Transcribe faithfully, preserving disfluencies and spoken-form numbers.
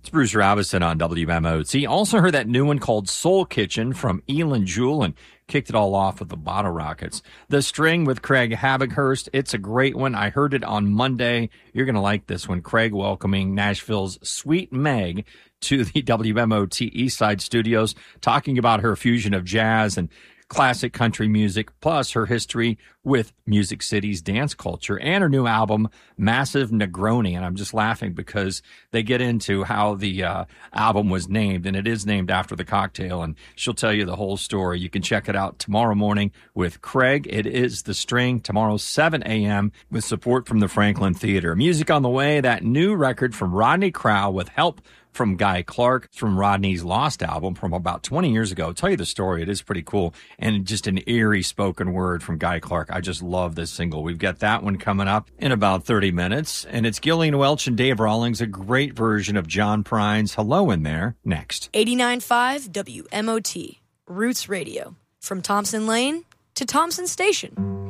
It's Bruce Robinson on W M O T. Also heard that new one called Soul Kitchen from Elin Jewell and kicked it all off with the Bottle Rockets. The String with Craig Havighurst. It's a great one. I heard it on Monday. You're going to like this one. Craig welcoming Nashville's Sweet Meg to the W M O T Eastside Studios, talking about her fusion of jazz and classic country music, plus her history with Music City's dance culture and her new album, Massive Negroni. And I'm just laughing because they get into how the uh, album was named, and it is named after the cocktail, and she'll tell you the whole story. You can check it out tomorrow morning with Craig. It is The String, tomorrow, seven a.m., with support from the Franklin Theater. Music on the way, that new record from Rodney Crowell with help from Guy Clark, from Rodney's Lost album from about twenty years ago. I'll tell you the story. It is pretty cool. And just an eerie spoken word from Guy Clark. I just love this single. We've got that one coming up in about thirty minutes. And it's Gillian Welch and Dave Rawlings, a great version of John Prine's Hello in There, next. eighty-nine point five W M O T, Roots Radio. From Thompson Lane to Thompson Station.